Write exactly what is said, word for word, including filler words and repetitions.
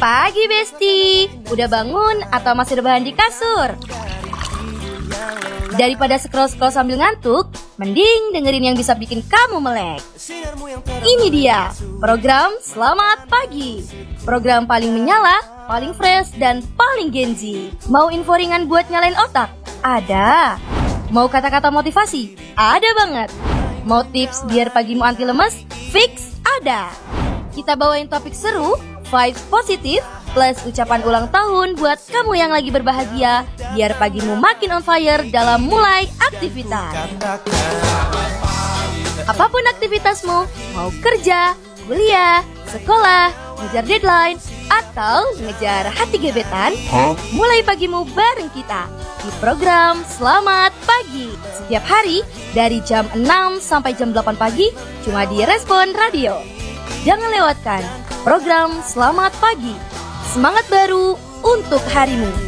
pagi, Besti. Udah bangun atau masih rebahan di kasur? Daripada scroll-scroll sambil ngantuk, mending dengerin yang bisa bikin kamu melek. Ini dia, program Selamat Pagi. Program paling menyala, paling fresh, dan paling Gen Z. Mau info ringan buat nyalain otak? Ada. Mau kata-kata motivasi? Ada banget. Mau tips biar pagimu anti lemes? Fix ada. Kita bawain topik seru, vibes positif, plus ucapan ulang tahun buat kamu yang lagi berbahagia, biar pagimu makin on fire dalam mulai aktivitas. Apapun aktivitasmu, mau kerja, kuliah, sekolah, ngejar deadline, atau ngejar hati gebetan, huh? Mulai pagimu bareng kita di program Selamat Pagi. Setiap hari dari jam enam sampai jam delapan pagi, cuma di Respon Radio. Jangan lewatkan program Selamat Pagi. Semangat baru untuk harimu.